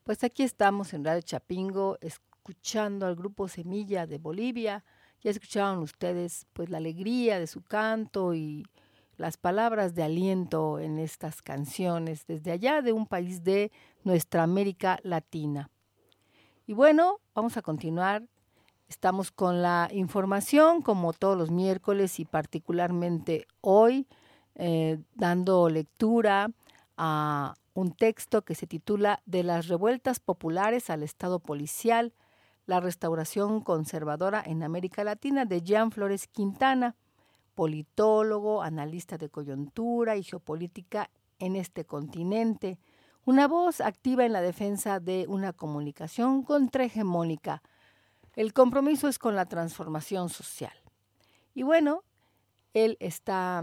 Pues aquí estamos en Radio Chapingo escuchando al grupo Semilla de Bolivia. Ya escucharon ustedes pues la alegría de su canto y las palabras de aliento en estas canciones desde allá de un país de nuestra América Latina. Y bueno, vamos a continuar. Estamos con la información como todos los miércoles y particularmente hoy dando lectura a un texto que se titula De las revueltas populares al Estado policial, la restauración conservadora en América Latina de Jean Flores Quintana, politólogo, analista de coyuntura y geopolítica en este continente, una voz activa en la defensa de una comunicación contrahegemónica. El compromiso es con la transformación social. Y bueno, él está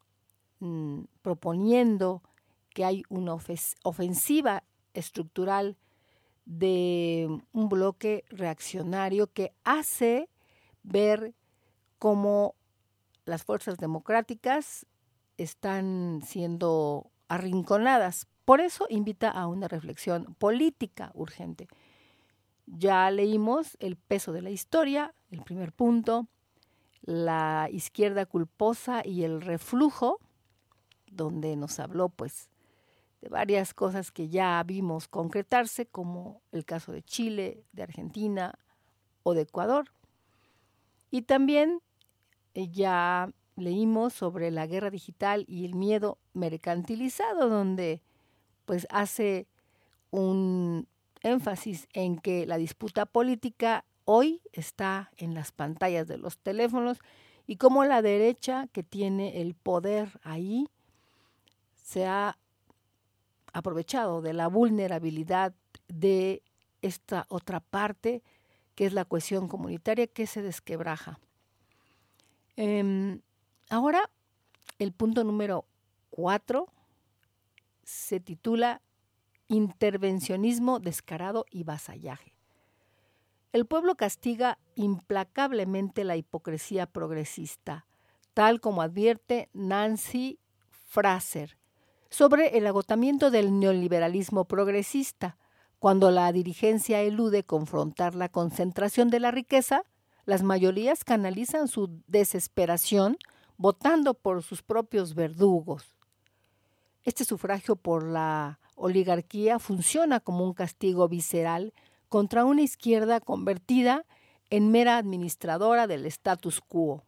proponiendo que hay una ofensiva estructural de un bloque reaccionario que hace ver cómo las fuerzas democráticas están siendo arrinconadas. Por eso invita a una reflexión política urgente. Ya leímos el peso de la historia, el primer punto, la izquierda culposa y el reflujo, donde nos habló pues de varias cosas que ya vimos concretarse, como el caso de Chile, de Argentina o de Ecuador. Y también ya leímos sobre la guerra digital y el miedo mercantilizado, donde pues hace un énfasis en que la disputa política hoy está en las pantallas de los teléfonos y cómo la derecha que tiene el poder ahí se ha aprovechado de la vulnerabilidad de esta otra parte que es la cohesión comunitaria que se desquebraja. Ahora el punto número 4 se titula Intervencionismo descarado y vasallaje. El pueblo castiga implacablemente la hipocresía progresista, tal como advierte Nancy Fraser, sobre el agotamiento del neoliberalismo progresista. Cuando la dirigencia elude confrontar la concentración de la riqueza, las mayorías canalizan su desesperación votando por sus propios verdugos. Este sufragio por la oligarquía funciona como un castigo visceral contra una izquierda convertida en mera administradora del status quo.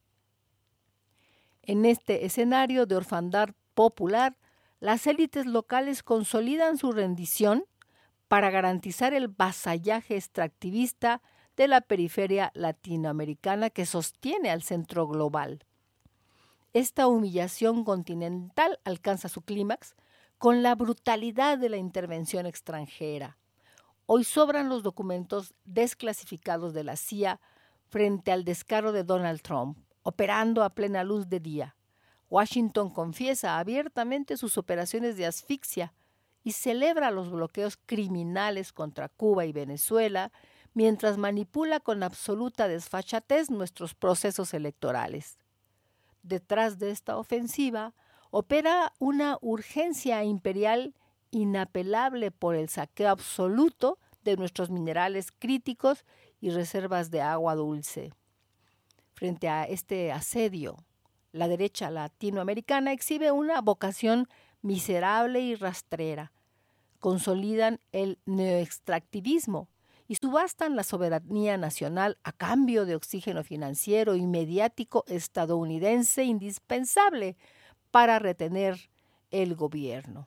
En este escenario de orfandad popular, las élites locales consolidan su rendición para garantizar el vasallaje extractivista de la periferia latinoamericana que sostiene al centro global. Esta humillación continental alcanza su clímax con la brutalidad de la intervención extranjera. Hoy sobran los documentos desclasificados de la CIA frente al descaro de Donald Trump, operando a plena luz de día. Washington confiesa abiertamente sus operaciones de asfixia y celebra los bloqueos criminales contra Cuba y Venezuela, mientras manipula con absoluta desfachatez nuestros procesos electorales. Detrás de esta ofensiva opera una urgencia imperial inapelable por el saqueo absoluto de nuestros minerales críticos y reservas de agua dulce. Frente a este asedio, la derecha latinoamericana exhibe una vocación miserable y rastrera. Consolidan el neoextractivismo y subastan la soberanía nacional a cambio de oxígeno financiero y mediático estadounidense indispensable para retener el gobierno.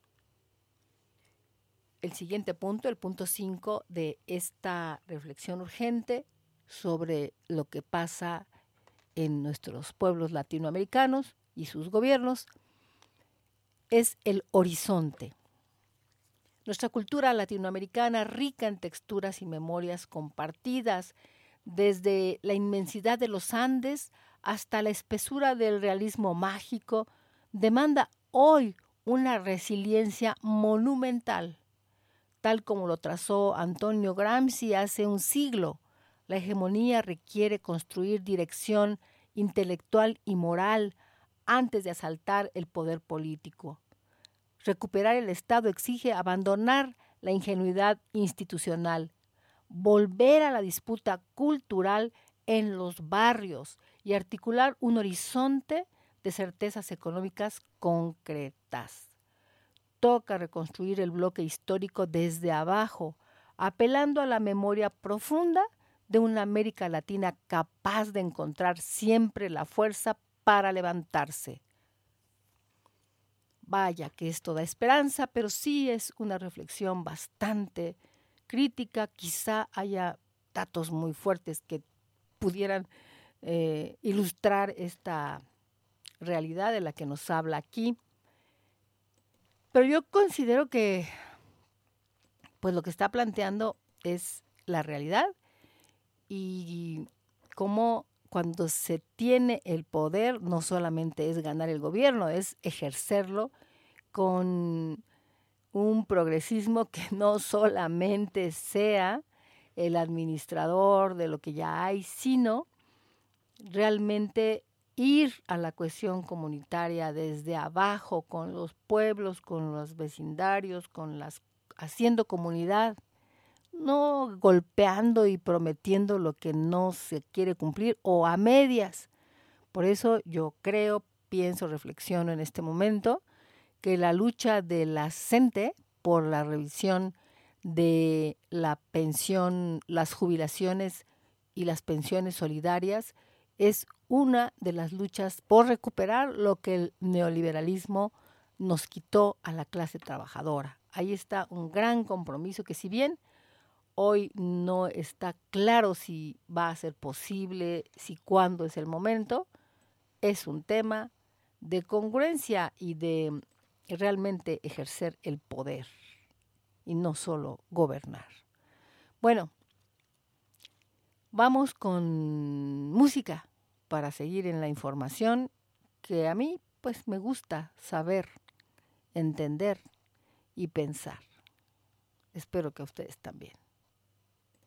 El siguiente punto, el punto 5 de esta reflexión urgente sobre lo que pasa en nuestros pueblos latinoamericanos y sus gobiernos, es el horizonte. Nuestra cultura latinoamericana, rica en texturas y memorias compartidas, desde la inmensidad de los Andes hasta la espesura del realismo mágico, demanda hoy una resiliencia monumental, tal como lo trazó Antonio Gramsci hace un siglo. La hegemonía requiere construir dirección intelectual y moral antes de asaltar el poder político. Recuperar el Estado exige abandonar la ingenuidad institucional, volver a la disputa cultural en los barrios y articular un horizonte de certezas económicas concretas. Toca reconstruir el bloque histórico desde abajo, apelando a la memoria profunda de una América Latina capaz de encontrar siempre la fuerza para levantarse. Vaya que esto da esperanza, pero sí es una reflexión bastante crítica. Quizá haya datos muy fuertes que pudieran ilustrar esta realidad de la que nos habla aquí. Pero yo considero que pues lo que está planteando es la realidad y cómo cuando se tiene el poder no solamente es ganar el gobierno, es ejercerlo con un progresismo que no solamente sea el administrador de lo que ya hay, sino realmente ir a la cuestión comunitaria desde abajo, con los pueblos, con los vecindarios, haciendo comunidad, no golpeando y prometiendo lo que no se quiere cumplir o a medias. Por eso yo creo, pienso, reflexiono en este momento que la lucha de la CENTE por la revisión de la pensión, las jubilaciones y las pensiones solidarias es una de las luchas por recuperar lo que el neoliberalismo nos quitó a la clase trabajadora. Ahí está un gran compromiso que, si bien hoy no está claro si va a ser posible, si cuándo es el momento, es un tema de congruencia y de realmente ejercer el poder y no solo gobernar. Bueno, vamos con música para seguir en la información que a mí pues me gusta saber, entender y pensar. Espero que a ustedes también.